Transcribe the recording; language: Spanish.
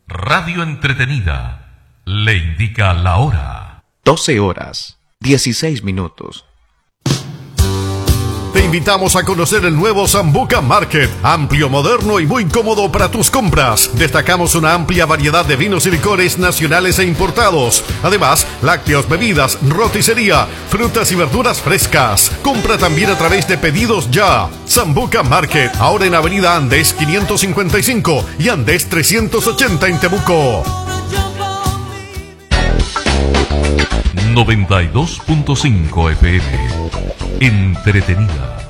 Radio Entretenida le indica la hora. 12 horas, 16 minutos. Te invitamos a conocer el nuevo Sambuca Market, amplio, moderno y muy cómodo para tus compras. Destacamos una amplia variedad de vinos y licores nacionales e importados. Además, lácteos, bebidas, roticería, frutas y verduras frescas. Compra también a través de Pedidos Ya. Sambuca Market, ahora en Avenida Andes 555 y Andes 380 en Temuco. 92.5 FM. Entretenida.